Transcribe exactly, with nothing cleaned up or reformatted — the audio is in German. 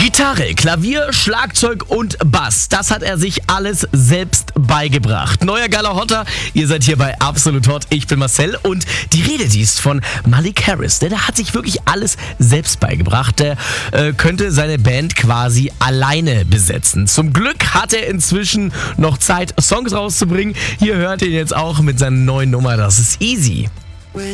Gitarre, Klavier, Schlagzeug und Bass, das hat er sich alles selbst beigebracht. Neuer geiler Hotter, ihr seid hier bei Absolut Hot, ich bin Marcel und die Rede, die ist von Malik Harris. Der, der hat sich wirklich alles selbst beigebracht. Der äh, könnte seine Band quasi alleine besetzen. Zum Glück hat er inzwischen noch Zeit, Songs rauszubringen. Hier hört ihr ihn jetzt auch mit seiner neuen Nummer, das ist Easy.